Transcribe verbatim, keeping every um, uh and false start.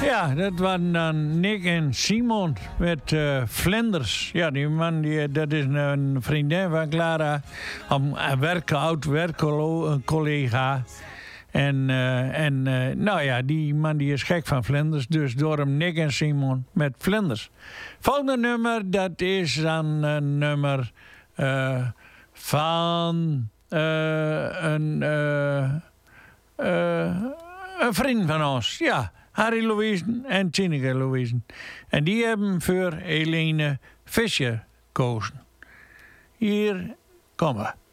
Ja, dat waren dan Nick en Simon met uh, Vlinders. Ja, die man die, dat is een vriendin van Clara. Een werken, oud werkcollega. En, uh, en uh, nou ja, die man die is gek van vlinders. Dus door hem Nick en Simon met Vlinders. Volgende nummer, dat is dan een nummer uh, van uh, een, uh, uh, een vriend van ons. Ja, Harry Louisen en Tineke Louisen. En die hebben voor Helene Fischer gekozen. Hier komen we.